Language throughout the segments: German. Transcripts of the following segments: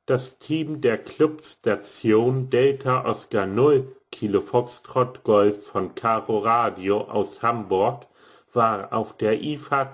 Das Team der Clubstation Delta Oscar 0 Kilo Foxtrott Golf von Caro Radio aus Hamburg war auf der IFA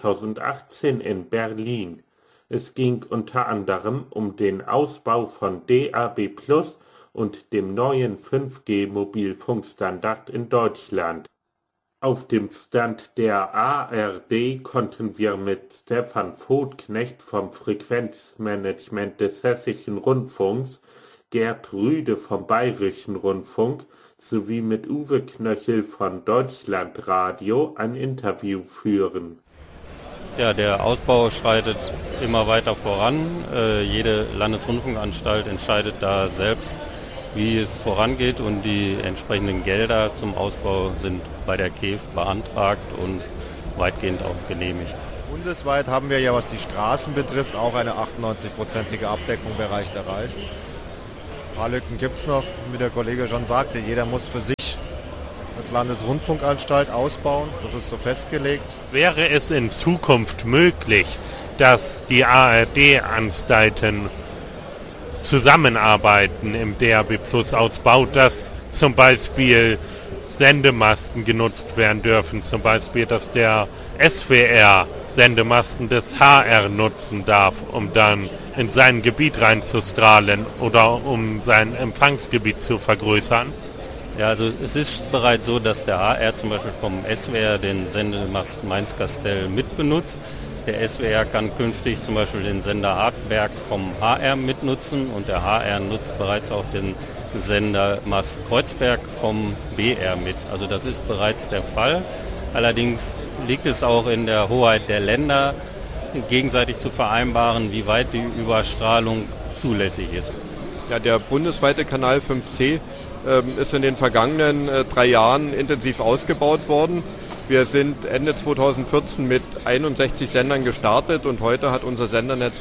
2018 in Berlin. Es ging unter anderem um den Ausbau von DAB+ und dem neuen 5G-Mobilfunkstandard in Deutschland. Auf dem Stand der ARD konnten wir mit Stefan Vothknecht vom Frequenzmanagement des Hessischen Rundfunks, Gerd Rüde vom Bayerischen Rundfunk sowie mit Uwe Knöchel von Deutschlandradio ein Interview führen. Ja, der Ausbau schreitet immer weiter voran. Jede Landesrundfunkanstalt entscheidet da selbst, wie es vorangeht, und die entsprechenden Gelder zum Ausbau sind bei der KEF beantragt und weitgehend auch genehmigt. Bundesweit haben wir ja, was die Straßen betrifft, auch eine 98%ige Abdeckung bereits erreicht. Ein paar Lücken gibt es noch, wie der Kollege schon sagte, jeder muss für sich als Landesrundfunkanstalt ausbauen, das ist so festgelegt. Wäre es in Zukunft möglich, dass die ARD-Anstalten zusammenarbeiten im DAB+-Ausbau, dass zum Beispiel Sendemasten genutzt werden dürfen, zum Beispiel, dass der SWR Sendemasten des HR nutzen darf, um dann in sein Gebiet reinzustrahlen oder um sein Empfangsgebiet zu vergrößern? Ja, also es ist bereits so, dass der HR zum Beispiel vom SWR den Sendemast Mainz-Kastell mitbenutzt. Der SWR kann künftig zum Beispiel den Sender Hartberg vom HR mitnutzen und der HR nutzt bereits auch den Sendermast Kreuzberg vom BR mit. Also das ist bereits der Fall. Allerdings liegt es auch in der Hoheit der Länder, gegenseitig zu vereinbaren, wie weit die Überstrahlung zulässig ist. Ja, der bundesweite Kanal 5C ist in den vergangenen 3 Jahren intensiv ausgebaut worden. Wir sind Ende 2014 mit 61 Sendern gestartet und heute hat unser Sendernetz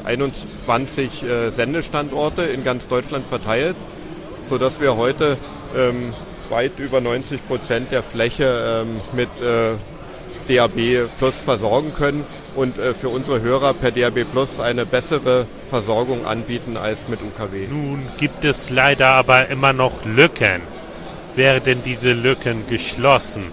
121 Sendestandorte in ganz Deutschland verteilt, sodass wir heute weit über 90% der Fläche mit DAB+ versorgen können und für unsere Hörer per DAB+ eine bessere Versorgung anbieten als mit UKW. Nun gibt es leider aber immer noch Lücken. Werden diese Lücken geschlossen?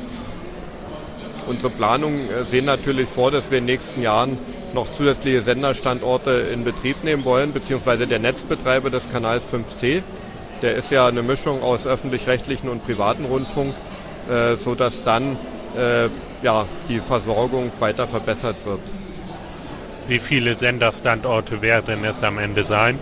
Unsere Planungen sehen natürlich vor, dass wir in den nächsten Jahren noch zusätzliche Senderstandorte in Betrieb nehmen wollen, beziehungsweise der Netzbetreiber des Kanals 5C. Der ist ja eine Mischung aus öffentlich-rechtlichen und privaten Rundfunk, sodass dann die Versorgung weiter verbessert wird. Wie viele Senderstandorte werden es am Ende sein?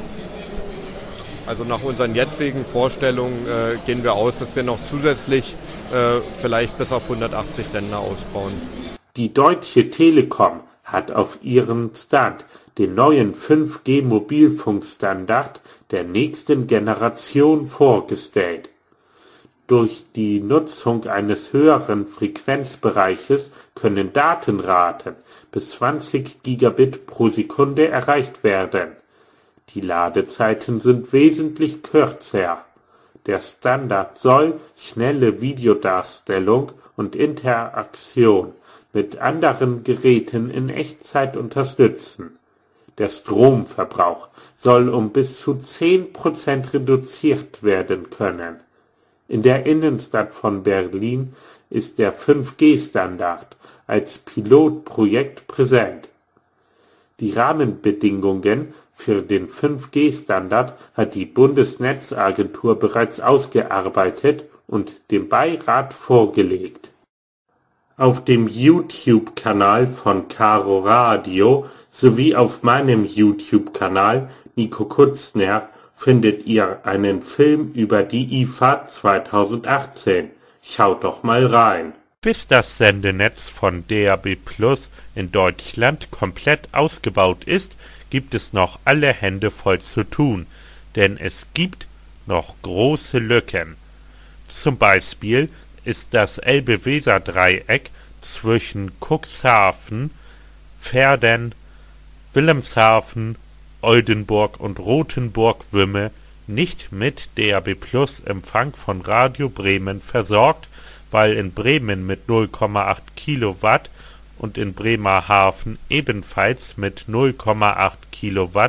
Also nach unseren jetzigen Vorstellungen gehen wir aus, dass wir noch zusätzlich vielleicht bis auf 180 Sender ausbauen. Die Deutsche Telekom hat auf ihrem Stand den neuen 5G-Mobilfunkstandard der nächsten Generation vorgestellt. Durch die Nutzung eines höheren Frequenzbereiches können Datenraten bis 20 Gigabit pro Sekunde erreicht werden. Die Ladezeiten sind wesentlich kürzer. Der Standard soll schnelle Videodarstellung und Interaktion mit anderen Geräten in Echtzeit unterstützen. Der Stromverbrauch soll um bis zu 10% reduziert werden können. In der Innenstadt von Berlin ist der 5G-Standard als Pilotprojekt präsent. Die Rahmenbedingungen für den 5G-Standard hat die Bundesnetzagentur bereits ausgearbeitet und dem Beirat vorgelegt. Auf dem YouTube-Kanal von Caro Radio sowie auf meinem YouTube-Kanal Nico Kutzner findet ihr einen Film über die IFA 2018. Schaut doch mal rein. Bis das Sendenetz von DAB+ in Deutschland komplett ausgebaut ist, gibt es noch alle Hände voll zu tun, denn es gibt noch große Lücken. Zum Beispiel ist das Elbe-Weser-Dreieck zwischen Cuxhaven, Verden, Wilhelmshaven, Oldenburg und Rothenburg-Wümme nicht mit DAB+ Empfang von Radio Bremen versorgt, weil in Bremen mit 0,8 Kilowatt und in Bremerhaven ebenfalls mit 0,8 Kilowatt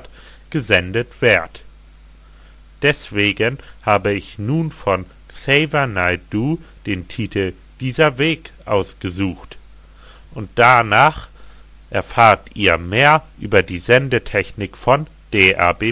gesendet wird. Deswegen habe ich nun von Xavier Naidoo den Titel »Dieser Weg« ausgesucht. Und danach erfahrt ihr mehr über die Sendetechnik von DAB+.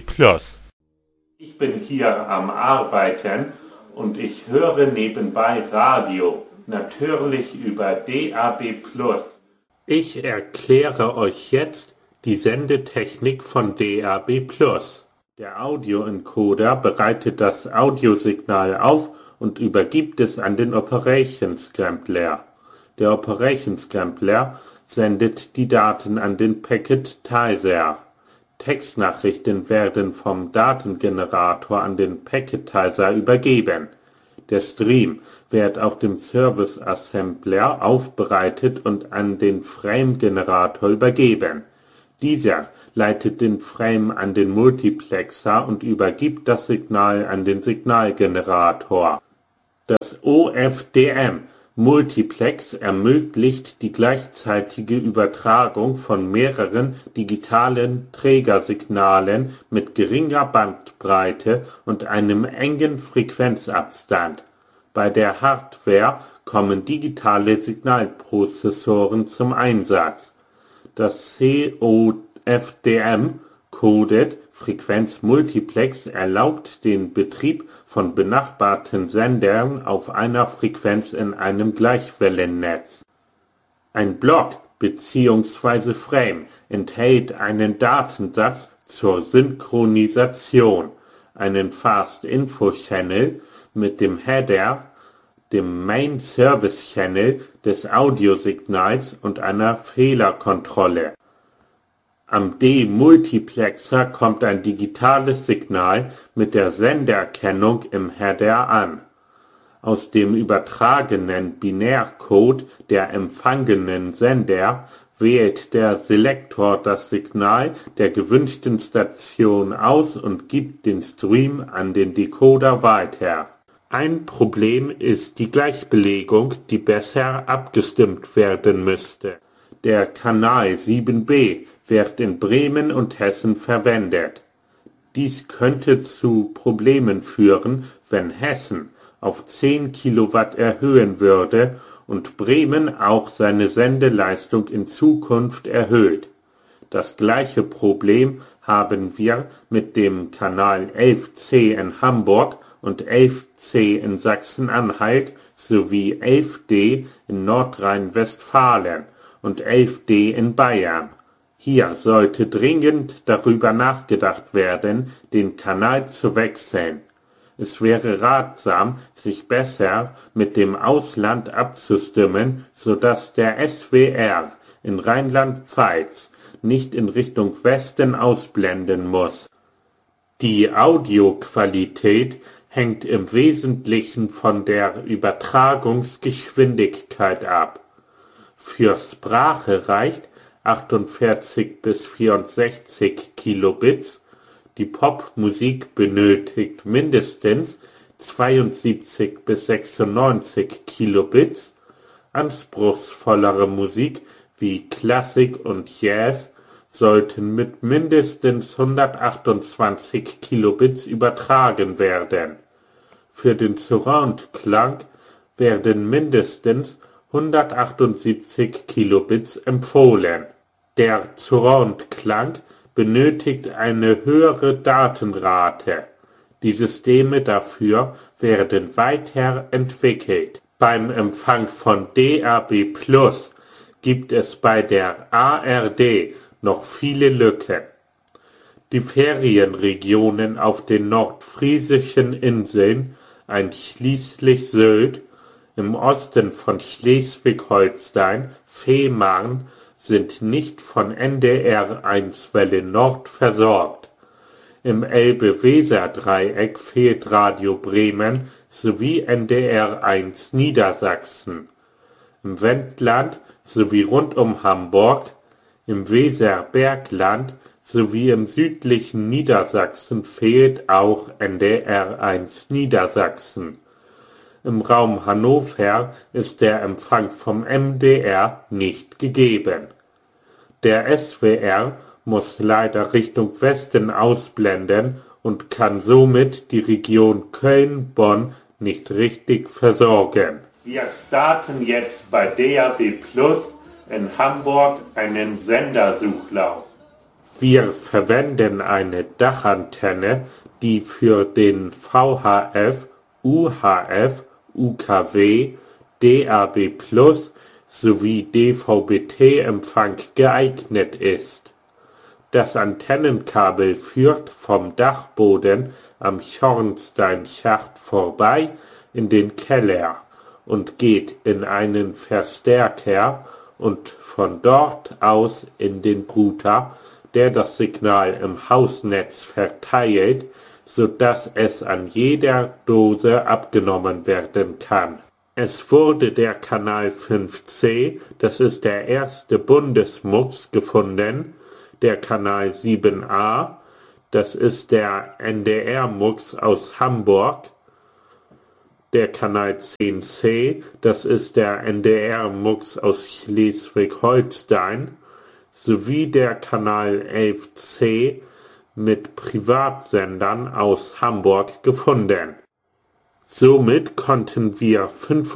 Ich bin hier am Arbeiten und ich höre nebenbei Radio, natürlich über DAB+. Ich erkläre euch jetzt die Sendetechnik von DAB+. Der Audioencoder bereitet das Audiosignal auf und übergibt es an den Operation Scrambler. Der Operation Scrambler sendet die Daten an den Packetizer. Textnachrichten werden vom Datengenerator an den Packetizer übergeben. Der Stream wird auf dem Service Assembler aufbereitet und an den Frame-Generator übergeben. Dieser leitet den Frame an den Multiplexer und übergibt das Signal an den Signalgenerator. Das OFDM Multiplex ermöglicht die gleichzeitige Übertragung von mehreren digitalen Trägersignalen mit geringer Bandbreite und einem engen Frequenzabstand. Bei der Hardware kommen digitale Signalprozessoren zum Einsatz. Das COFDM Coded Frequenzmultiplex erlaubt den Betrieb von benachbarten Sendern auf einer Frequenz in einem Gleichwellennetz. Ein Block bzw. Frame enthält einen Datensatz zur Synchronisation, einen Fast Info Channel mit dem Header, dem Main Service Channel des Audiosignals und einer Fehlerkontrolle. Am D-Multiplexer kommt ein digitales Signal mit der Senderkennung im Header an. Aus dem übertragenen Binärcode der empfangenen Sender wählt der Selektor das Signal der gewünschten Station aus und gibt den Stream an den Decoder weiter. Ein Problem ist die Gleichbelegung, die besser abgestimmt werden müsste. Der Kanal 7b wird in Bremen und Hessen verwendet. Dies könnte zu Problemen führen, wenn Hessen auf 10 Kilowatt erhöhen würde und Bremen auch seine Sendeleistung in Zukunft erhöht. Das gleiche Problem haben wir mit dem Kanal 11C in Hamburg und 11C in Sachsen-Anhalt sowie 11D in Nordrhein-Westfalen und 11D in Bayern. Hier sollte dringend darüber nachgedacht werden, den Kanal zu wechseln. Es wäre ratsam, sich besser mit dem Ausland abzustimmen, sodass der SWR in Rheinland-Pfalz nicht in Richtung Westen ausblenden muss. Die Audioqualität hängt im Wesentlichen von der Übertragungsgeschwindigkeit ab. Für Sprache reicht 48 bis 64 Kilobits, die Popmusik benötigt mindestens 72 bis 96 Kilobits, anspruchsvollere Musik wie Klassik und Jazz sollten mit mindestens 128 Kilobits übertragen werden. Für den Surround-Klang werden mindestens 178 Kilobits empfohlen. Der Surround-Klang benötigt eine höhere Datenrate. Die Systeme dafür werden weiterentwickelt. Beim Empfang von DAB+ gibt es bei der ARD noch viele Lücken. Die Ferienregionen auf den nordfriesischen Inseln, einschließlich Sylt, im Osten von Schleswig-Holstein, Fehmarn, sind nicht von NDR 1 Welle Nord versorgt. Im Elbe-Weser-Dreieck fehlt Radio Bremen sowie NDR 1 Niedersachsen. Im Wendland sowie rund um Hamburg, im Weserbergland sowie im südlichen Niedersachsen fehlt auch NDR 1 Niedersachsen. Im Raum Hannover ist der Empfang vom MDR nicht gegeben. Der SWR muss leider Richtung Westen ausblenden und kann somit die Region Köln-Bonn nicht richtig versorgen. Wir starten jetzt bei DAB Plus in Hamburg einen Sendersuchlauf. Wir verwenden eine Dachantenne, die für den VHF, UHF, UKW, DAB Plus sowie DVB-T-Empfang geeignet ist. Das Antennenkabel führt vom Dachboden am Schornsteinschacht vorbei in den Keller und geht in einen Verstärker und von dort aus in den Router, der das Signal im Hausnetz verteilt, sodass es an jeder Dose abgenommen werden kann. Es wurde der Kanal 5C, das ist der erste Bundesmux, gefunden, der Kanal 7a, das ist der NDR-Mux aus Hamburg, der Kanal 10C, das ist der NDR-Mux aus Schleswig-Holstein, sowie der Kanal 11C mit Privatsendern aus Hamburg gefunden. Somit konnten wir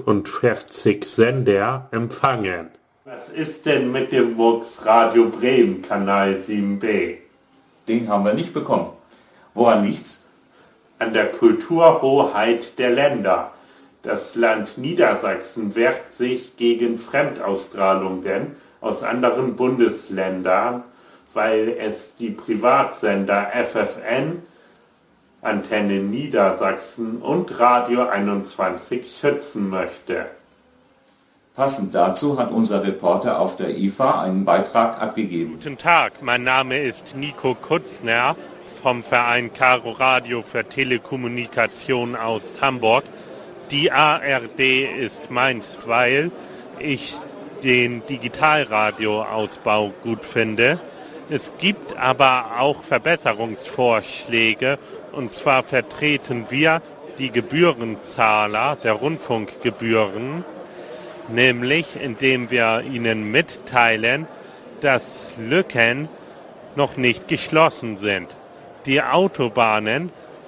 45 Sender empfangen. Was ist denn mit dem Mux Radio Bremen Kanal 7b? Den haben wir nicht bekommen. Woran liegt's? An der Kulturhoheit der Länder. Das Land Niedersachsen wehrt sich gegen Fremdausstrahlungen aus anderen Bundesländern, weil es die Privatsender FFN, Antenne Niedersachsen und Radio 21 schützen möchte. Passend dazu hat unser Reporter auf der IFA einen Beitrag abgegeben. Guten Tag, mein Name ist Nico Kutzner vom Verein Caro Radio für Telekommunikation aus Hamburg. Die ARD ist meins, weil ich den Digitalradioausbau gut finde. Es gibt aber auch Verbesserungsvorschläge, und zwar vertreten wir die Gebührenzahler der Rundfunkgebühren, nämlich indem wir ihnen mitteilen, dass Lücken noch nicht geschlossen sind. Die Autobahnen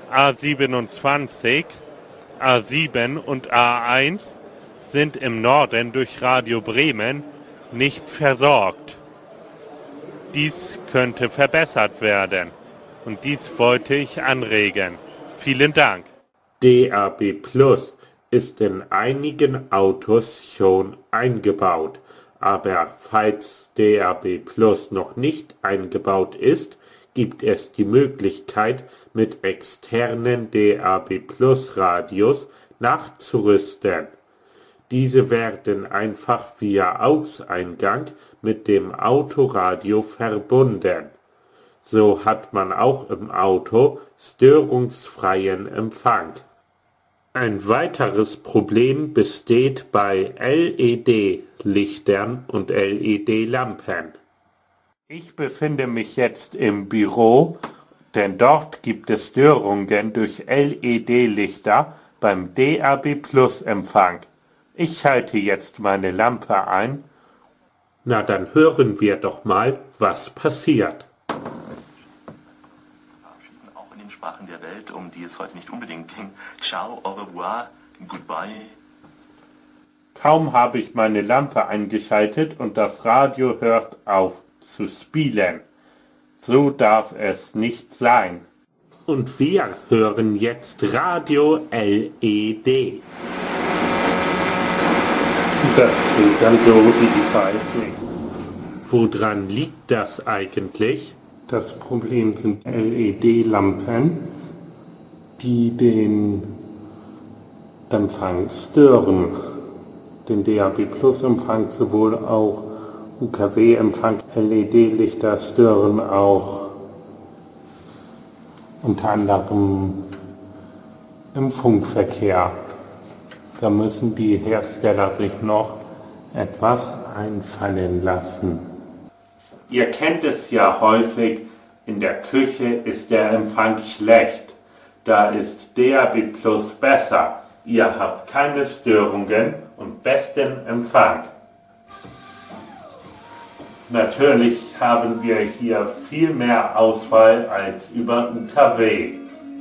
A27, A7 und A1 sind im Norden durch Radio Bremen nicht versorgt. Dies könnte verbessert werden und dies wollte ich anregen. Vielen Dank. DAB Plus ist in einigen Autos schon eingebaut, aber falls DAB Plus noch nicht eingebaut ist, gibt es die Möglichkeit, mit externen DAB Plus Radios nachzurüsten. Diese werden einfach via AUX-Eingang mit dem Autoradio verbunden. So hat man auch im Auto störungsfreien Empfang. Ein weiteres Problem besteht bei LED-Lichtern und LED-Lampen. Ich befinde mich jetzt im Büro, denn dort gibt es Störungen durch LED-Lichter beim DAB-Plus-Empfang. Ich schalte jetzt meine Lampe ein. Na, dann hören wir doch mal, was passiert. Auch in den Sprachen der Welt, um die es heute nicht unbedingt ging. Ciao, au revoir, goodbye. Kaum habe ich meine Lampe eingeschaltet und das Radio hört auf zu spielen. So darf es nicht sein. Und wir hören jetzt Radio LED. Das klingt dann so, die weiß nicht. Woran liegt das eigentlich? Das Problem sind LED-Lampen, die den Empfang stören. Den DAB-Plus-Empfang, sowohl auch UKW-Empfang. LED-Lichter stören auch unter anderem im Funkverkehr. Da müssen die Hersteller sich noch etwas einfallen lassen. Ihr kennt es ja häufig, in der Küche ist der Empfang schlecht. Da ist DAB Plus besser. Ihr habt keine Störungen und besten Empfang. Natürlich haben wir hier viel mehr Auswahl als über UKW.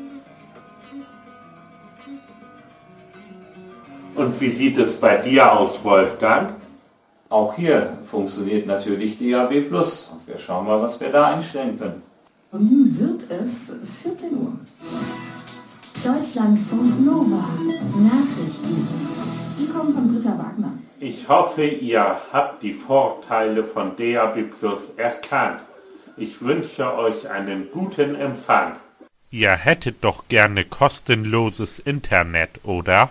Und wie sieht es bei dir aus, Wolfgang? Auch hier funktioniert natürlich DAB+. Und wir schauen mal, was wir da einstellen können. Und nun wird es 14 Uhr. Deutschlandfunk Nova. Nachrichten. Die kommen von Britta Wagner. Ich hoffe, ihr habt die Vorteile von DAB+ erkannt. Ich wünsche euch einen guten Empfang. Ihr hättet doch gerne kostenloses Internet, oder?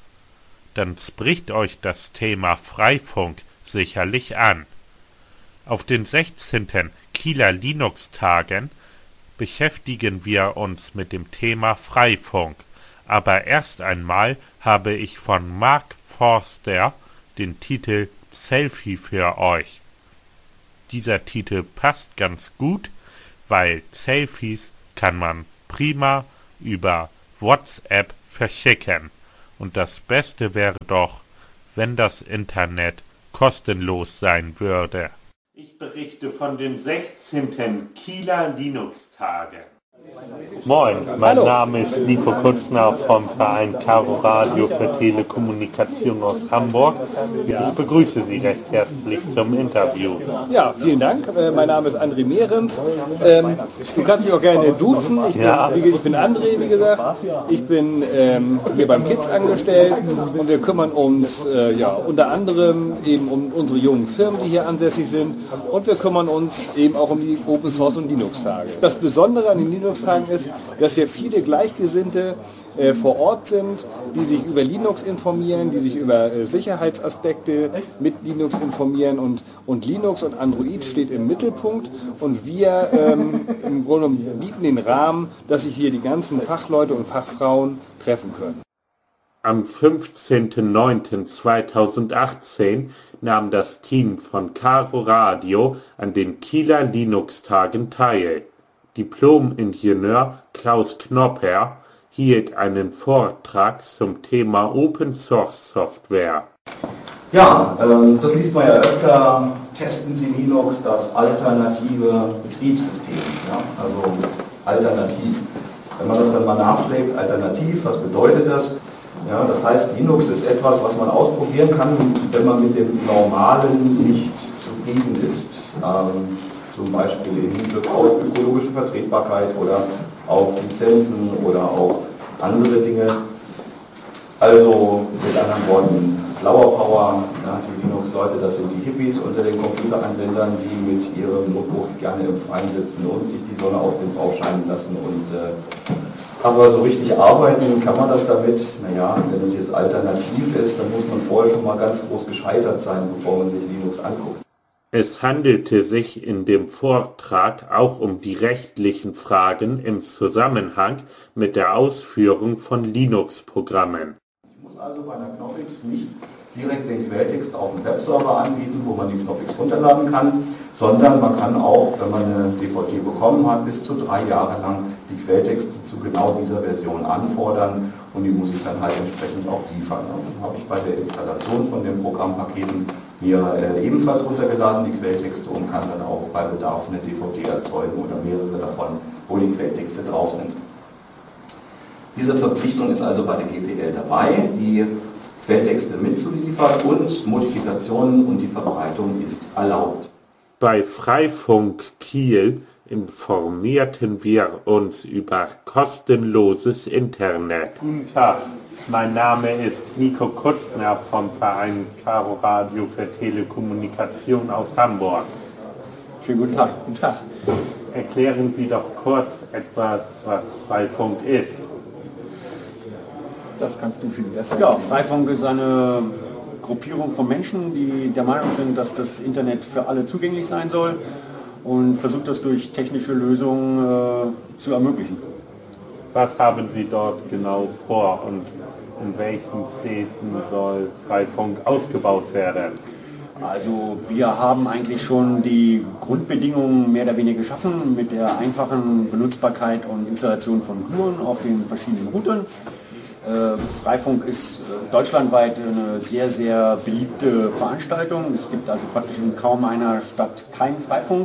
Dann spricht euch das Thema Freifunk sicherlich an. Auf den 16. Kieler Linux-Tagen beschäftigen wir uns mit dem Thema Freifunk, aber erst einmal habe ich von Mark Forster den Titel Selfie für euch. Dieser Titel passt ganz gut, weil Selfies kann man prima über WhatsApp verschicken. Und das Beste wäre doch, wenn das Internet kostenlos sein würde. Ich berichte von den 16. Kieler Linux-Tagen. Moin, mein Name ist Nico Kutzner vom Verein Caro Radio für Telekommunikation aus Hamburg. Ich begrüße Sie recht herzlich zum Interview. Ja, vielen Dank. Mein Name ist André Mehrens. Du kannst mich auch gerne duzen. Ich bin André, wie gesagt. Ich bin hier beim KIZ angestellt und wir kümmern uns unter anderem eben um unsere jungen Firmen, die hier ansässig sind, und wir kümmern uns eben auch um die Open Source und Linux-Tage. Das Besondere an den Linux-Tagen ist, dass hier viele Gleichgesinnte vor Ort sind, die sich über Linux informieren, die sich über Sicherheitsaspekte mit Linux informieren, und Linux und Android steht im Mittelpunkt, und wir im Grunde bieten den Rahmen, dass sich hier die ganzen Fachleute und Fachfrauen treffen können. Am 15.09.2018 nahm das Team von Caro Radio an den Kieler Linux-Tagen teil. Diplom-Ingenieur Klaus Knopper hielt einen Vortrag zum Thema Open Source Software. Ja, das liest man ja öfter. Testen Sie Linux, das alternative Betriebssystem. Ja? Also alternativ. Wenn man das dann mal nachschlägt, alternativ, was bedeutet das? Ja, das heißt, Linux ist etwas, was man ausprobieren kann, wenn man mit dem Normalen nicht zufrieden ist. Zum Beispiel im Hinblick auf ökologische Vertretbarkeit oder auf Lizenzen oder auch andere Dinge. Also mit anderen Worten, Flower Power, ja, die Linux-Leute, das sind die Hippies unter den Computeranwendern, die mit ihrem Notebook gerne im Freien sitzen und sich die Sonne auf den Bauch scheinen lassen. Aber so richtig arbeiten kann man das damit, naja, wenn es jetzt alternativ ist, dann muss man vorher schon mal ganz groß gescheitert sein, bevor man sich Linux anguckt. Es handelte sich in dem Vortrag auch um die rechtlichen Fragen im Zusammenhang mit der Ausführung von Linux-Programmen. Ich muss also bei einer Knoppix nicht direkt den Quelltext auf dem Webserver anbieten, wo man die Knoppix runterladen kann, sondern man kann auch, wenn man eine DVD bekommen hat, bis zu 3 Jahre lang die Quelltexte zu genau dieser Version anfordern, und die muss ich dann halt entsprechend auch liefern. Und dann habe ich bei der Installation von den Programmpaketen mir ebenfalls runtergeladen, die Quelltexte, und kann dann auch bei Bedarf eine DVD erzeugen oder mehrere davon, wo die Quelltexte drauf sind. Diese Verpflichtung ist also bei der GPL dabei, die Quelltexte mitzuliefern, und Modifikationen und die Verbreitung ist erlaubt. Bei Freifunk Kiel informierten wir uns über kostenloses Internet. Guten Tag, mein Name ist Nico Kutzner vom Verein Caro Radio für Telekommunikation aus Hamburg. Schönen guten Tag. Guten Tag. Erklären Sie doch kurz etwas, was Freifunk ist. Das kannst du viel besser. Ja, Freifunk ist eine Gruppierung von Menschen, die der Meinung sind, dass das Internet für alle zugänglich sein soll, und versucht das durch technische Lösungen zu ermöglichen. Was haben Sie dort genau vor und in welchen Städten soll Freifunk ausgebaut werden? Also wir haben eigentlich schon die Grundbedingungen mehr oder weniger geschaffen mit der einfachen Benutzbarkeit und Installation von Gluon auf den verschiedenen Routern. Freifunk ist deutschlandweit eine sehr, sehr beliebte Veranstaltung. Es gibt also praktisch in kaum einer Stadt keinen Freifunk.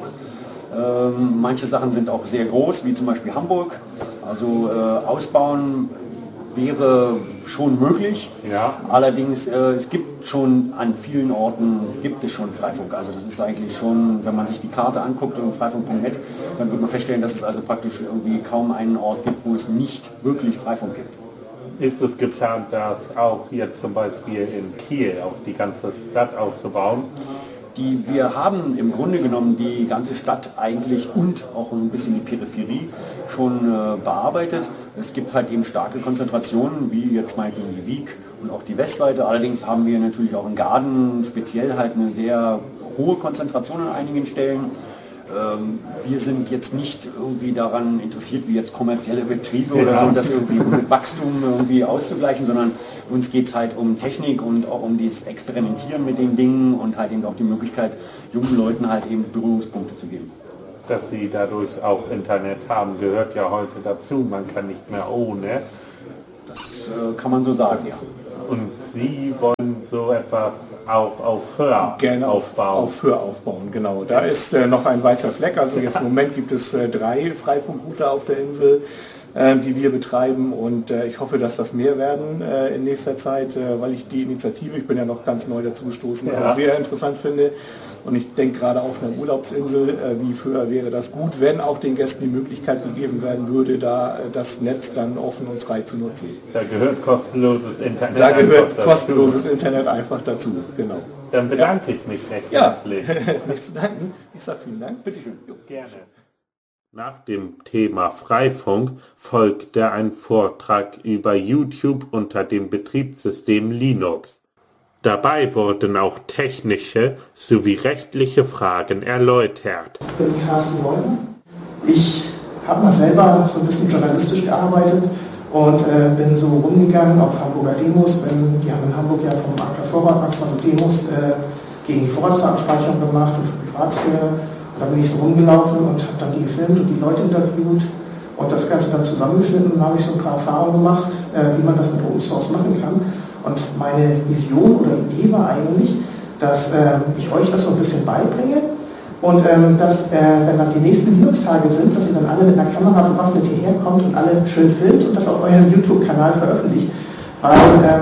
Manche Sachen sind auch sehr groß, wie zum Beispiel Hamburg. Also ausbauen wäre schon möglich. Ja. Allerdings, es gibt schon an vielen Orten, gibt es schon Freifunk. Also das ist eigentlich schon, wenn man sich die Karte anguckt und freifunk.net, dann wird man feststellen, dass es also praktisch irgendwie kaum einen Ort gibt, wo es nicht wirklich Freifunk gibt. Ist es geplant, das auch hier zum Beispiel in Kiel auf die ganze Stadt auszubauen? Wir haben im Grunde genommen die ganze Stadt eigentlich und auch ein bisschen die Peripherie schon bearbeitet. Es gibt halt eben starke Konzentrationen, wie jetzt meinetwegen die Wiek und auch die Westseite. Allerdings haben wir natürlich auch in Gaden speziell halt eine sehr hohe Konzentration an einigen Stellen. Wir sind jetzt nicht irgendwie daran interessiert, wie jetzt kommerzielle Betriebe oder so, das irgendwie mit Wachstum irgendwie auszugleichen, sondern uns geht es halt um Technik und auch um dieses Experimentieren mit den Dingen und halt eben auch die Möglichkeit, jungen Leuten halt eben Berührungspunkte zu geben. Dass sie dadurch auch Internet haben, gehört ja heute dazu, man kann nicht mehr ohne. Das kann man so sagen, ja. Und Sie wollen so etwas auch auf Föhr aufbauen? Auf Föhr aufbauen, genau. Da ist noch ein weißer Fleck. Also jetzt im Moment gibt es 3 Freifunkrouter auf der Insel, die wir betreiben, und ich hoffe, dass das mehr werden in nächster Zeit, weil ich die Initiative, ich bin ja noch ganz neu dazugestoßen, sehr interessant finde. Und ich denke, gerade auf einer Urlaubsinsel wie Föhr wäre das gut, wenn auch den Gästen die Möglichkeit gegeben werden würde, da das Netz dann offen und frei zu nutzen. Da gehört kostenloses Internet. Da gehört kostenloses Internet einfach dazu, genau. Dann bedanke ich mich recht herzlich. Nichts zu danken. Ich sage vielen Dank. Bitte schön. Gerne. Nach dem Thema Freifunk folgte ein Vortrag über YouTube unter dem Betriebssystem Linux. Dabei wurden auch technische sowie rechtliche Fragen erläutert. Ich bin Carsten Wolter. Ich habe mal selber so ein bisschen journalistisch gearbeitet und bin so rumgegangen auf Hamburger Demos. Die haben in Hamburg ja vom AK Vorratmarkt mal so Demos gegen die Vorratsdatenspeicherung gemacht und für Privatsphäre. Und da bin ich so rumgelaufen und habe dann die gefilmt und die Leute interviewt und das Ganze dann zusammengeschnitten, und habe ich so ein paar Erfahrungen gemacht, wie man das mit Open Source machen kann. Und meine Vision oder Idee war eigentlich, dass ich euch das so ein bisschen beibringe und dass, wenn dann die nächsten Linux-Tage sind, dass ihr dann alle mit einer Kamera bewaffnet hierher kommt und alle schön filmt und das auf eurem YouTube-Kanal veröffentlicht. Weil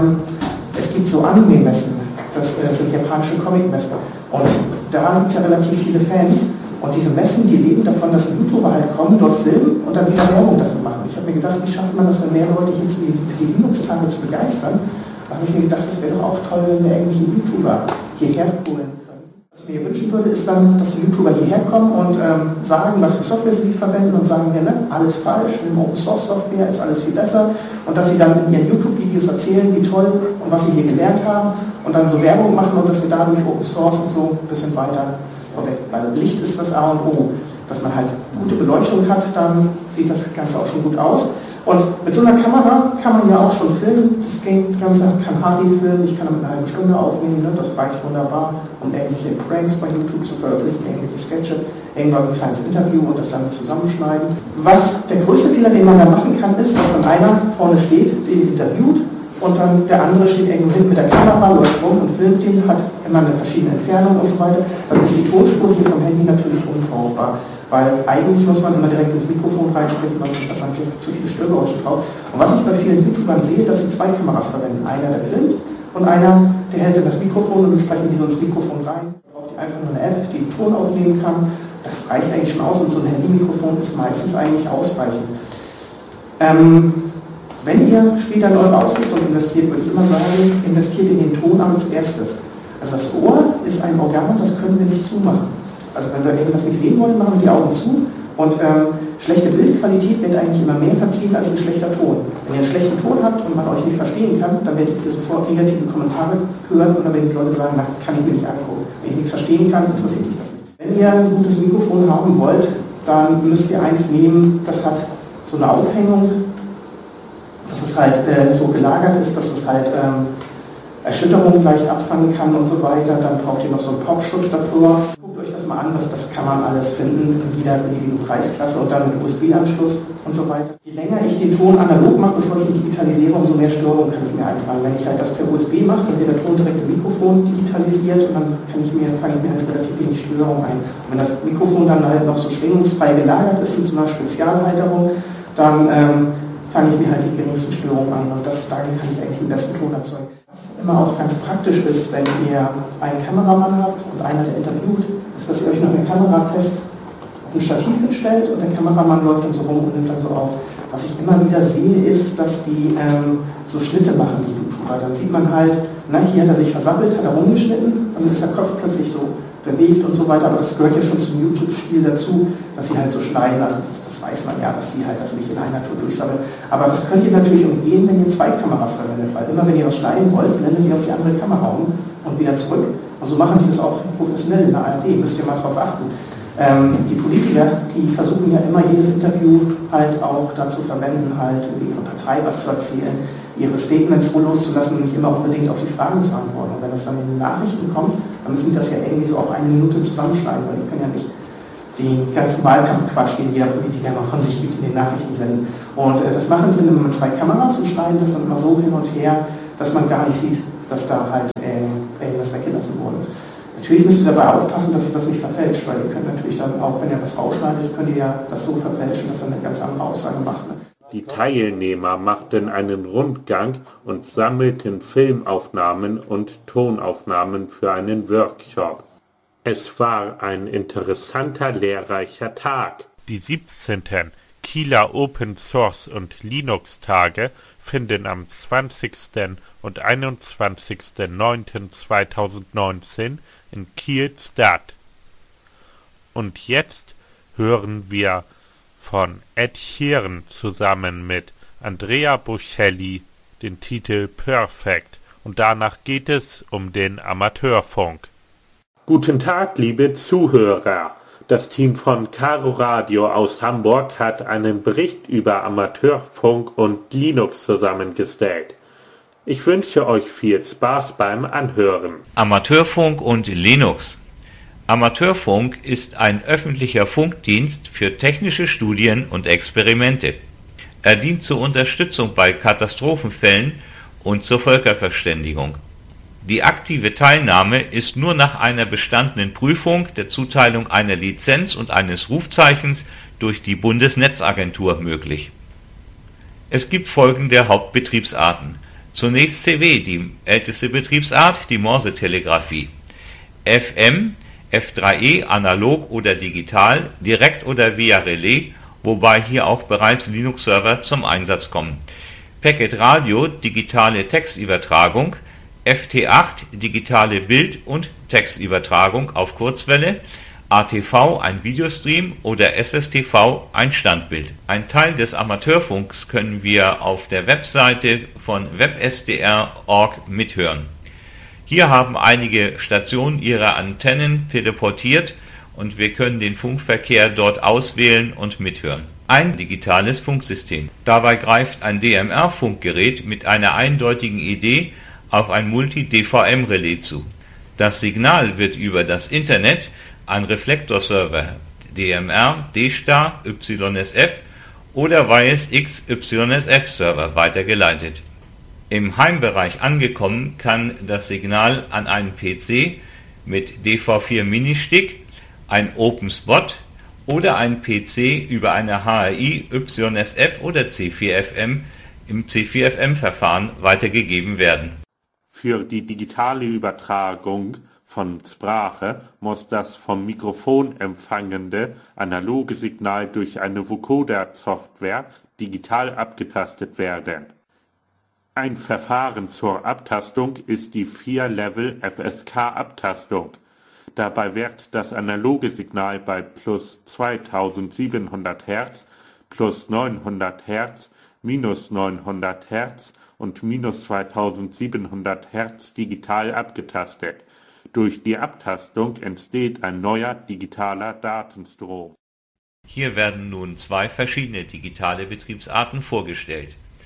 es gibt so Anime-Messen, das sind japanische Comic-Messen, und da gibt es ja relativ viele Fans. Und diese Messen, die leben davon, dass YouTuber halt kommen, dort filmen und dann wieder Werbung dafür machen. Ich habe mir gedacht, wie schafft man das dann, mehr Leute hier für die Linux-Tage zu begeistern? Da habe ich mir gedacht, das wäre doch auch toll, wenn wir irgendwelche YouTuber hierher holen können. Was ich mir wünschen würde, ist dann, dass die YouTuber hierher kommen und sagen, was für Software sie verwenden, und sagen wir, ne, alles falsch, nimm Open Source Software, ist alles viel besser. Und dass sie dann in ihren YouTube-Videos erzählen, wie toll und was sie hier gelernt haben, und dann so Werbung machen, und dass wir dadurch Open Source und so ein bisschen weiter vorweg. Weil Licht ist das A und O. Dass man halt gute Beleuchtung hat, dann sieht das Ganze auch schon gut aus. Und mit so einer Kamera kann man ja auch schon filmen. Das Ganze kann HD filmen, ich kann damit eine halbe Stunde aufnehmen, ne? Das reicht wunderbar, um irgendwelche Pranks bei YouTube zu veröffentlichen, irgendwelche Sketche, irgendwann ein kleines Interview und das dann zusammenschneiden. Was der größte Fehler, den man da machen kann, ist, dass dann einer vorne steht, den interviewt, und dann der andere steht irgendwo hinten mit der Kamera, läuft rum und filmt den, hat immer eine verschiedene Entfernung und so weiter. Dann ist die Tonspur hier vom Handy natürlich unbrauchbar. Weil eigentlich muss man immer direkt ins Mikrofon reinsprechen, weil sonst hat man zu viele Störgeräusche drauf. Und was ich bei vielen YouTubern sehe, dass sie 2 Kameras verwenden. Einer, der filmt, und einer, der hält in das Mikrofon, und dann sprechen die so ins Mikrofon rein. Braucht einfach nur eine App, die den Ton aufnehmen kann. Das reicht eigentlich schon aus, und so ein Handy-Mikrofon ist meistens eigentlich ausreichend. Wenn ihr später in eure Ausrüstung investiert, würde ich immer sagen, investiert in den Ton als erstes. Also das Ohr ist ein Organ, das können wir nicht zumachen. Also wenn wir irgendwas nicht sehen wollen, machen wir die Augen zu, und schlechte Bildqualität wird eigentlich immer mehr verziehen als ein schlechter Ton. Wenn ihr einen schlechten Ton habt und man euch nicht verstehen kann, dann werdet ihr sofort negative Kommentare hören, und dann werden die Leute sagen, na, kann ich mir nicht angucken. Wenn ich nichts verstehen kann, interessiert mich das nicht. Wenn ihr ein gutes Mikrofon haben wollt, dann müsst ihr eins nehmen, das hat so eine Aufhängung, dass es halt so gelagert ist, dass es halt Erschütterungen leicht abfangen kann und so weiter. Dann braucht ihr noch so einen Popschutz davor. Guckt euch das mal an, das kann man alles finden in jeder beliebigen Preisklasse und dann mit USB-Anschluss und so weiter. Je länger ich den Ton analog mache, bevor ich ihn digitalisiere, umso mehr Störungen kann ich mir einfangen. Wenn ich halt das per USB mache, dann wird der Ton direkt im Mikrofon digitalisiert und dann fange ich mir halt relativ wenig Störungen ein. Und wenn das Mikrofon dann halt noch so schwingungsfrei gelagert ist mit so einer Spezialhalterung, dann fange ich mir halt die geringsten Störungen an und damit kann ich eigentlich den besten Ton erzeugen. Was immer auch ganz praktisch ist, wenn ihr einen Kameramann habt und einer, der interviewt, ist, dass ihr euch noch eine Kamera fest auf ein Stativ hinstellt und der Kameramann läuft dann so rum und nimmt dann so auf. Was ich immer wieder sehe, ist, dass die so Schnitte machen, die YouTuber. Dann sieht man halt, hier hat er sich versammelt, hat er rumgeschnitten, dann ist der Kopf plötzlich so bewegt und so weiter, aber das gehört ja schon zum YouTube-Spiel dazu, dass sie halt so schneiden, also das weiß man ja, dass sie halt das nicht in einer Tour durchsammeln. Aber das könnt ihr natürlich umgehen, wenn ihr zwei Kameras verwendet, weil immer wenn ihr was schneiden wollt, blendet ihr auf die andere Kamera um und wieder zurück. Und so machen die das auch professionell in der ARD, müsst ihr mal drauf achten. Die Politiker, die versuchen ja immer jedes Interview halt auch dazu verwenden, halt über ihre Partei was zu erzählen, ihre Statements so loszulassen und nicht immer unbedingt auf die Fragen zu antworten. Und wenn das dann in den Nachrichten kommt, dann müssen die das ja irgendwie so auf eine Minute zusammenschneiden, weil die können ja nicht den ganzen Wahlkampfquatsch, den jeder Politiker immer von sich gibt, in den Nachrichten senden. Und das machen die dann immer mit zwei Kameras und schneiden das dann immer so hin und her, dass man gar nicht sieht, dass da halt irgendwas weggelassen worden ist. Natürlich müsst ihr dabei aufpassen, dass ihr das nicht verfälscht, weil ihr könnt natürlich dann auch, wenn ihr was rausschneidet, könnt ihr ja das so verfälschen, dass ihr eine ganz andere Aussage macht. Die Teilnehmer machten einen Rundgang und sammelten Filmaufnahmen und Tonaufnahmen für einen Workshop. Es war ein interessanter, lehrreicher Tag. Die 17. Kieler Open Source und Linux Tage finden am 20. und 21.09.2019 in Kiel statt. Und jetzt hören wir von Ed Sheeran zusammen mit Andrea Bocelli den Titel Perfect und danach geht es um den Amateurfunk. Guten Tag, liebe Zuhörer! Das Team von Caro Radio aus Hamburg hat einen Bericht über Amateurfunk und Linux zusammengestellt. Ich wünsche euch viel Spaß beim Anhören. Amateurfunk und Linux. Amateurfunk ist ein öffentlicher Funkdienst für technische Studien und Experimente. Er dient zur Unterstützung bei Katastrophenfällen und zur Völkerverständigung. Die aktive Teilnahme ist nur nach einer bestandenen Prüfung, der Zuteilung einer Lizenz und eines Rufzeichens durch die Bundesnetzagentur möglich. Es gibt folgende Hauptbetriebsarten. Zunächst CW, die älteste Betriebsart, die Morsetelegrafie. FM, F3E, analog oder digital, direkt oder via Relais, wobei hier auch bereits Linux-Server zum Einsatz kommen. Packet Radio, digitale Textübertragung. FT8, digitale Bild- und Textübertragung auf Kurzwelle. ATV, ein Videostream oder SSTV, ein Standbild. Ein Teil des Amateurfunks können wir auf der Webseite von websdr.org mithören. Hier haben einige Stationen ihre Antennen teleportiert und wir können den Funkverkehr dort auswählen und mithören. Ein digitales Funksystem. Dabei greift ein DMR-Funkgerät mit einer eindeutigen Idee auf ein Multi-DVM-Relais zu. Das Signal wird über das Internet an Reflektorserver DMR, D-Star, YSF oder YSX YSF Server weitergeleitet. Im Heimbereich angekommen kann das Signal an einen PC mit DV4 Mini-Stick, ein OpenSpot oder ein PC über eine HRI, YSF oder C4FM im C4FM-Verfahren weitergegeben werden. Für die digitale Übertragung von Sprache muss das vom Mikrofon empfangende analoge Signal durch eine Vocoder-Software digital abgetastet werden. Ein Verfahren zur Abtastung ist die 4-Level-FSK-Abtastung. Dabei wird das analoge Signal bei plus 2700 Hz, plus 900 Hz, minus 900 Hz und minus 2700 Hz digital abgetastet. Durch die Abtastung entsteht ein neuer digitaler Datenstrom. Hier werden nun zwei verschiedene digitale Betriebsarten vorgestellt.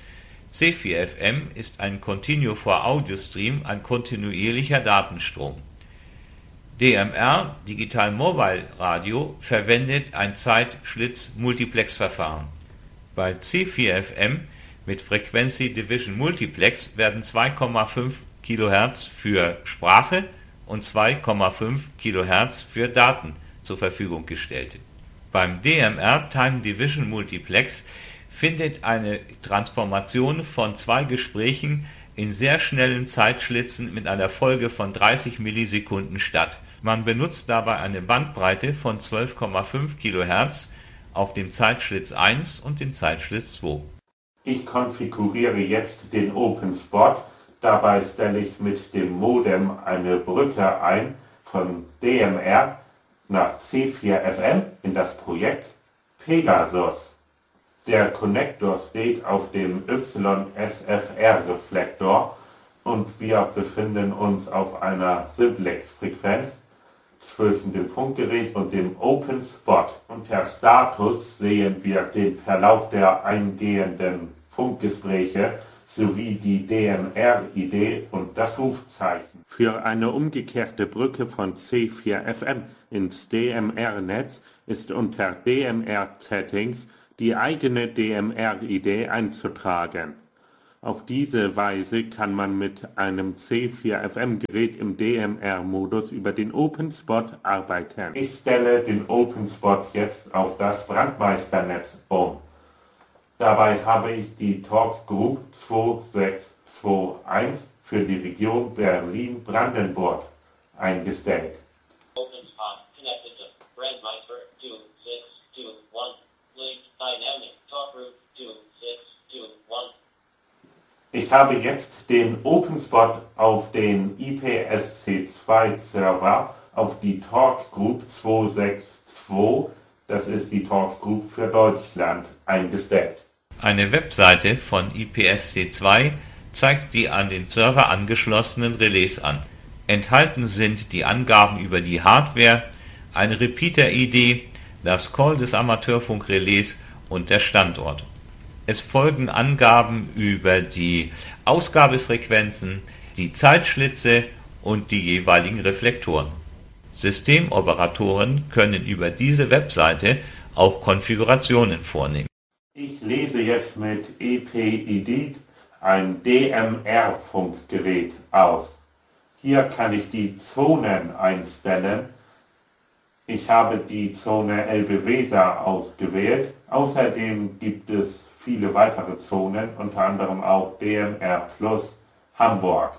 C4FM ist ein Continue-for-Audio-Stream, ein kontinuierlicher Datenstrom. DMR, Digital Mobile Radio, verwendet ein Zeitschlitz-Multiplex-Verfahren. Bei C4FM mit Frequency Division Multiplex werden 2,5 kHz für Sprache und 2,5 kHz für Daten zur Verfügung gestellt. Beim DMR Time Division Multiplex findet eine Transformation von zwei Gesprächen in sehr schnellen Zeitschlitzen mit einer Folge von 30 Millisekunden statt. Man benutzt dabei eine Bandbreite von 12,5 kHz auf dem Zeitschlitz 1 und dem Zeitschlitz 2. Ich konfiguriere jetzt den OpenSpot. Dabei stelle ich mit dem Modem eine Brücke ein von DMR nach C4FM in das Projekt Pegasus. Der Konnektor steht auf dem YSFR-Reflektor und wir befinden uns auf einer Simplex-Frequenz zwischen dem Funkgerät und dem OpenSpot. Unter Status sehen wir den Verlauf der eingehenden Funkgespräche sowie die DMR-ID und das Rufzeichen. Für eine umgekehrte Brücke von C4FM ins DMR-Netz ist unter DMR-Settings die eigene DMR-ID einzutragen. Auf diese Weise kann man mit einem C4FM-Gerät im DMR-Modus über den OpenSpot arbeiten. Ich stelle den OpenSpot jetzt auf das Brandmeisternetz um. Dabei habe ich die Talk Group 2621 für die Region Berlin-Brandenburg eingestellt. OpenSpot connected to Brandmeister 2621. Link Dynamic Talk Group 2621. Ich habe jetzt den OpenSpot auf den IPSC2-Server auf die Talk Group 262, das ist die Talk Group für Deutschland, eingestellt. Eine Webseite von IPSC2 zeigt die an den Server angeschlossenen Relais an. Enthalten sind die Angaben über die Hardware, eine Repeater-ID, das Call des Amateurfunkrelais und der Standort. Es folgen Angaben über die Ausgabefrequenzen, die Zeitschlitze und die jeweiligen Reflektoren. Systemoperatoren können über diese Webseite auch Konfigurationen vornehmen. Ich lese jetzt mit EP-Edit ein DMR-Funkgerät aus. Hier kann ich die Zonen einstellen. Ich habe die Zone Elbe-Weser ausgewählt. Außerdem gibt es viele weitere Zonen, unter anderem auch DMR Plus Hamburg.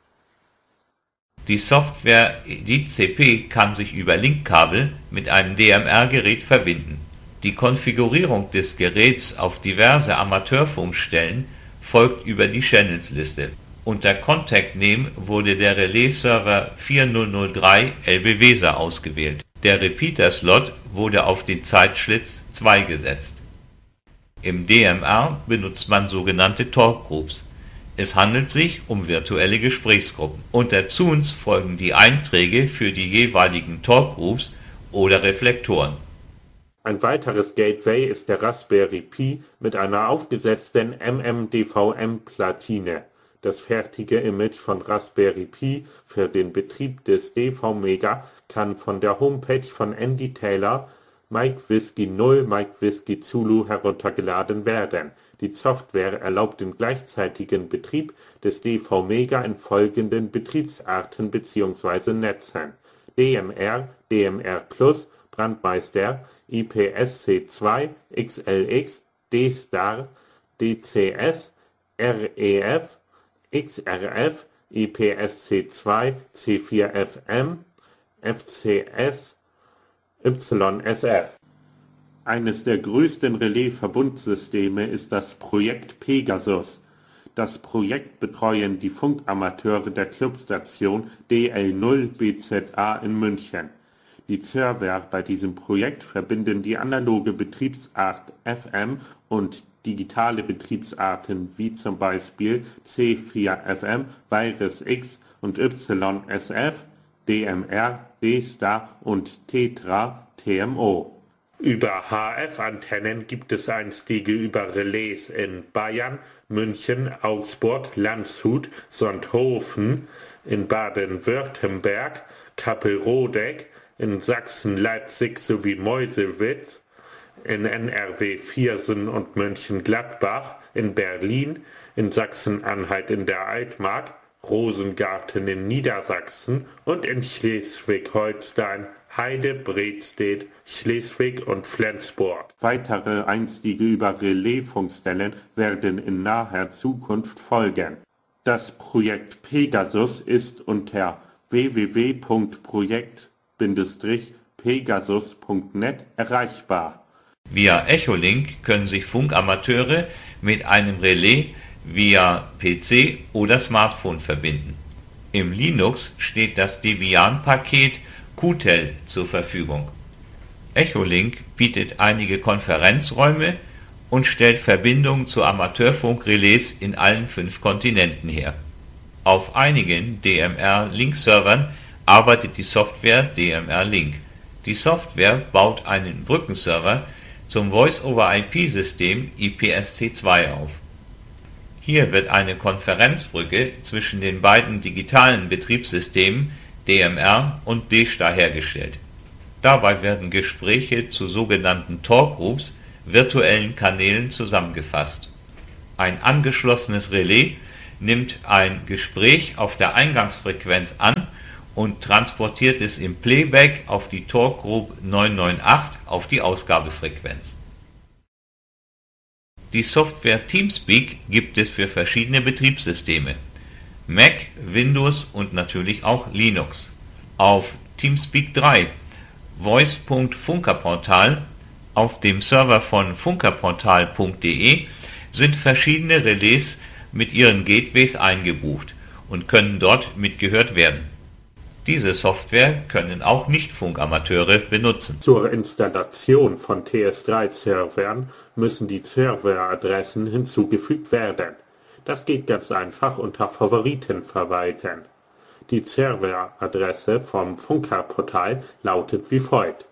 Die Software EditCP kann sich über Linkkabel mit einem DMR-Gerät verbinden. Die Konfigurierung des Geräts auf diverse Amateurfunkstellen folgt über die Channels-Liste. Unter Contact Name wurde der Relais-Server 4003 Elbe-Weser ausgewählt. Der Repeater-Slot wurde auf den Zeitschlitz 2 gesetzt. Im DMR benutzt man sogenannte Talkgroups. Es handelt sich um virtuelle Gesprächsgruppen. Unter Zuns folgen die Einträge für die jeweiligen Talkgroups oder Reflektoren. Ein weiteres Gateway ist der Raspberry Pi mit einer aufgesetzten MMDVM-Platine. Das fertige Image von Raspberry Pi für den Betrieb des DV-Mega kann von der Homepage von Andy Taylor Mike Whiskey 0 Mike Whiskey Zulu heruntergeladen werden. Die Software erlaubt den gleichzeitigen Betrieb des DV-Mega in folgenden Betriebsarten bzw. Netzen: DMR, DMR Plus, Brandmeister, IPSC2, XLX, D-Star, DCS, REF, XRF, IPSC2, C4FM, FCS, YSF. Eines der größten Relais-Verbundsysteme ist das Projekt Pegasus. Das Projekt betreuen die Funkamateure der Clubstation DL0BZA in München. Die Server bei diesem Projekt verbinden die analoge Betriebsart FM und digitale Betriebsarten wie zum Beispiel C4FM, Virus X und YSF, DMR, D-Star und Tetra TMO. Über HF-Antennen gibt es einstige über Relais in Bayern, München, Augsburg, Landshut, Sonthofen, in Baden-Württemberg, Kappelrodeck, in Sachsen, Leipzig sowie Meuselwitz, in NRW Viersen und Mönchengladbach, in Berlin, in Sachsen-Anhalt in der Altmark, Rosengarten in Niedersachsen und in Schleswig-Holstein, Heide, Bredstedt, Schleswig und Flensburg. Weitere einstige über Relaisfunkstellen werden in naher Zukunft folgen. Das Projekt Pegasus ist unter www.projekt-pegasus.net erreichbar. Via Echolink können sich Funkamateure mit einem Relais via PC oder Smartphone verbinden. Im Linux steht das Debian-Paket Qtel zur Verfügung. Echolink bietet einige Konferenzräume und stellt Verbindungen zu Amateurfunkrelais in allen 5 Kontinenten her. Auf einigen DMR-Link-Servern arbeitet die Software DMR-Link. Die Software baut einen Brückenserver zum Voice-over-IP-System IPSC2 auf. Hier wird eine Konferenzbrücke zwischen den beiden digitalen Betriebssystemen DMR und DSTA hergestellt. Dabei werden Gespräche zu sogenannten Talkgroups, virtuellen Kanälen, zusammengefasst. Ein angeschlossenes Relais nimmt ein Gespräch auf der Eingangsfrequenz an und transportiert es im Playback auf die Talkgroup 998 auf die Ausgabefrequenz. Die Software Teamspeak gibt es für verschiedene Betriebssysteme: Mac, Windows und natürlich auch Linux. Auf Teamspeak 3, voice.funkerportal, auf dem Server von funkerportal.de sind verschiedene Relais mit ihren Gateways eingebucht und können dort mitgehört werden. Diese Software können auch Nicht-Funkamateure benutzen. Zur Installation von TS3-Servern müssen die Serveradressen hinzugefügt werden. Das geht ganz einfach unter Favoriten verwalten. Die Serveradresse vom Funkerportal lautet wie folgt: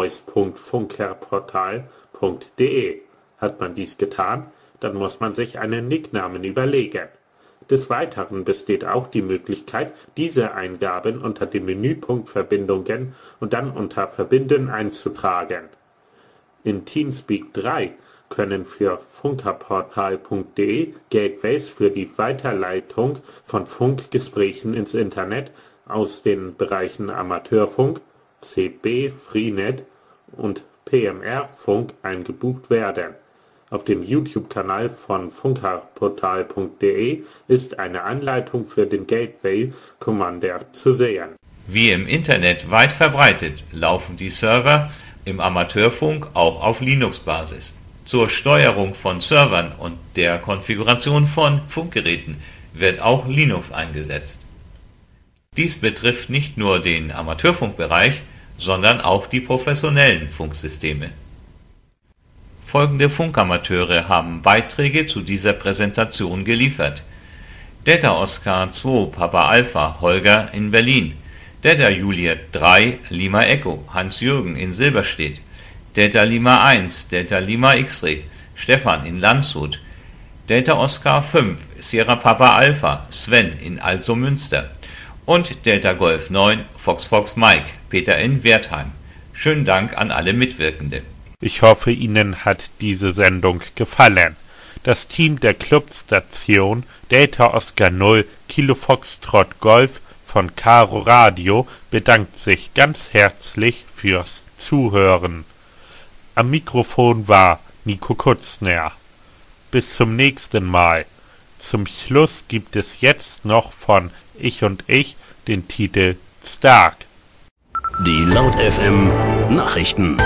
voice.funkerportal.de. Hat man dies getan, dann muss man sich einen Nicknamen überlegen. Des Weiteren besteht auch die Möglichkeit, diese Eingaben unter dem Menüpunkt Verbindungen und dann unter Verbinden einzutragen. In Teamspeak 3 können für funkerportal.de Gateways für die Weiterleitung von Funkgesprächen ins Internet aus den Bereichen Amateurfunk, CB, Freenet und PMR-Funk eingebucht werden. Auf dem YouTube-Kanal von funkerportal.de ist eine Anleitung für den Gateway Commander zu sehen. Wie im Internet weit verbreitet, laufen die Server im Amateurfunk auch auf Linux-Basis. Zur Steuerung von Servern und der Konfiguration von Funkgeräten wird auch Linux eingesetzt. Dies betrifft nicht nur den Amateurfunkbereich, sondern auch die professionellen Funksysteme. Folgende Funkamateure haben Beiträge zu dieser Präsentation geliefert: Delta Oscar 2 Papa Alpha Holger in Berlin, Delta Juliet 3 Lima Echo Hans-Jürgen in Silberstedt, Delta Lima 1 Delta Lima X-Ray Stefan in Landshut, Delta Oscar 5 Sierra Papa Alpha Sven in Altomünster und Delta Golf 9 Fox Mike Peter in Wertheim. Schönen Dank an alle Mitwirkende. Ich hoffe, Ihnen hat diese Sendung gefallen. Das Team der Clubstation Delta Oscar 0 Kilo Foxtrot Golf von Caro Radio bedankt sich ganz herzlich fürs Zuhören. Am Mikrofon war Nico Kutzner. Bis zum nächsten Mal. Zum Schluss gibt es jetzt noch von Ich und Ich den Titel Stark. Die Laut FM Nachrichten.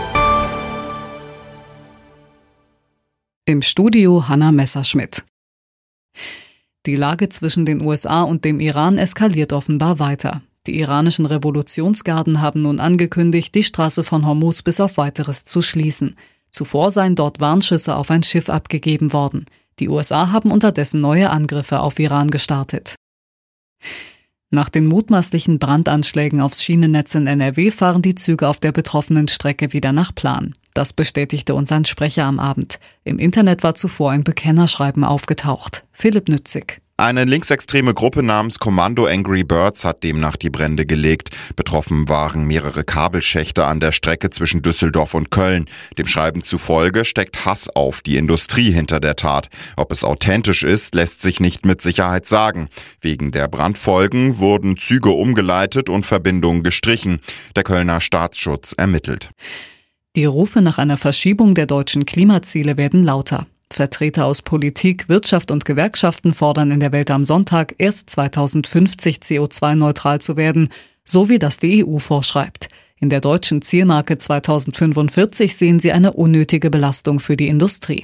Im Studio Hanna Messerschmidt. Die Lage zwischen den USA und dem Iran eskaliert offenbar weiter. Die iranischen Revolutionsgarden haben nun angekündigt, die Straße von Hormuz bis auf Weiteres zu schließen. Zuvor seien dort Warnschüsse auf ein Schiff abgegeben worden. Die USA haben unterdessen neue Angriffe auf Iran gestartet. Nach den mutmaßlichen Brandanschlägen aufs Schienennetz in NRW fahren die Züge auf der betroffenen Strecke wieder nach Plan. Das bestätigte uns ein Sprecher am Abend. Im Internet war zuvor ein Bekennerschreiben aufgetaucht. Philipp Nützig. Eine linksextreme Gruppe namens Kommando Angry Birds hat demnach die Brände gelegt. Betroffen waren mehrere Kabelschächte an der Strecke zwischen Düsseldorf und Köln. Dem Schreiben zufolge steckt Hass auf die Industrie hinter der Tat. Ob es authentisch ist, lässt sich nicht mit Sicherheit sagen. Wegen der Brandfolgen wurden Züge umgeleitet und Verbindungen gestrichen. Der Kölner Staatsschutz ermittelt. Die Rufe nach einer Verschiebung der deutschen Klimaziele werden lauter. Vertreter aus Politik, Wirtschaft und Gewerkschaften fordern in der Welt am Sonntag, erst 2050 CO2-neutral zu werden, so wie das die EU vorschreibt. In der deutschen Zielmarke 2045 sehen sie eine unnötige Belastung für die Industrie.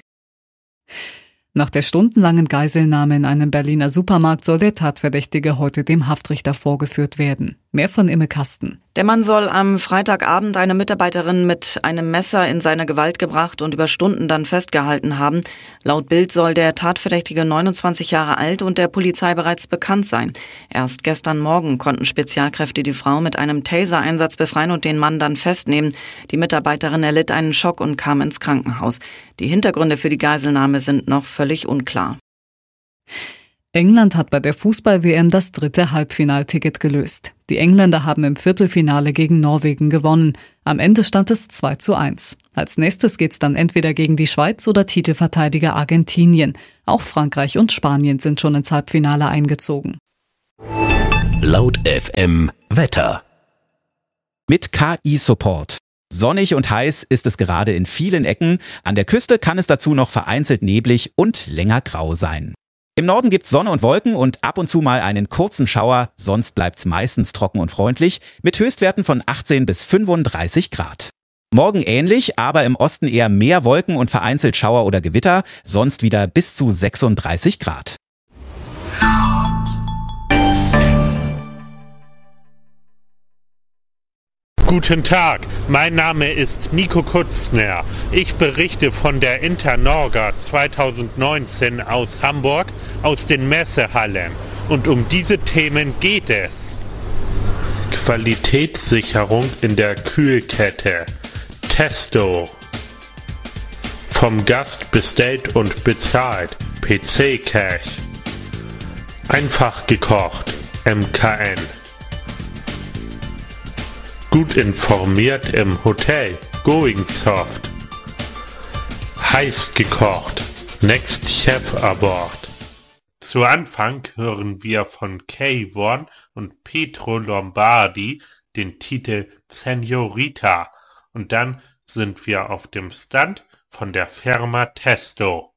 Nach der stundenlangen Geiselnahme in einem Berliner Supermarkt soll der Tatverdächtige heute dem Haftrichter vorgeführt werden. Mehr von Imme Kasten. Der Mann soll am Freitagabend eine Mitarbeiterin mit einem Messer in seine Gewalt gebracht und über Stunden dann festgehalten haben. Laut Bild soll der Tatverdächtige 29 Jahre alt und der Polizei bereits bekannt sein. Erst gestern Morgen konnten Spezialkräfte die Frau mit einem Taser-Einsatz befreien und den Mann dann festnehmen. Die Mitarbeiterin erlitt einen Schock und kam ins Krankenhaus. Die Hintergründe für die Geiselnahme sind noch völlig unklar. England hat bei der Fußball-WM das 3. Halbfinalticket gelöst. Die Engländer haben im Viertelfinale gegen Norwegen gewonnen. Am Ende stand es 2:1. Als nächstes geht's dann entweder gegen die Schweiz oder Titelverteidiger Argentinien. Auch Frankreich und Spanien sind schon ins Halbfinale eingezogen. Laut FM Wetter. Mit KI-Support. Sonnig und heiß ist es gerade in vielen Ecken. An der Küste kann es dazu noch vereinzelt neblig und länger grau sein. Im Norden gibt's Sonne und Wolken und ab und zu mal einen kurzen Schauer, sonst bleibt's meistens trocken und freundlich, mit Höchstwerten von 18 bis 35 Grad. Morgen ähnlich, aber im Osten eher mehr Wolken und vereinzelt Schauer oder Gewitter, sonst wieder bis zu 36 Grad. Guten Tag, mein Name ist Nico Kutzner. Ich berichte von der Internorga 2019 aus Hamburg, aus den Messehallen. Und um diese Themen geht es. Qualitätssicherung in der Kühlkette. Testo. Vom Gast bestellt und bezahlt. PC Cash. Einfach gekocht. MKN. Gut informiert im Hotel, Going Soft. Heiß gekocht, Next Chef Award. Zu Anfang hören wir von K1 und Pietro Lombardi den Titel Senorita und dann sind wir auf dem Stand von der Firma Testo.